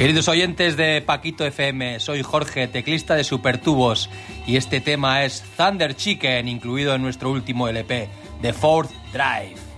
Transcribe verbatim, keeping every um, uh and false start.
Queridos oyentes de Paquito F M, soy Jorge, teclista de Supertubos, y este tema es Thunder Chicken, incluido en nuestro último L P, The Fourth Drive.